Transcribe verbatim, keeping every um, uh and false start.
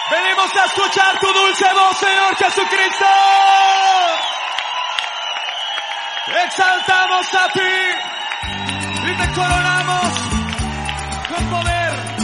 Venimos a escuchar tu dulce voz, Señor Jesucristo. Exaltamos a ti y te coronamos con poder.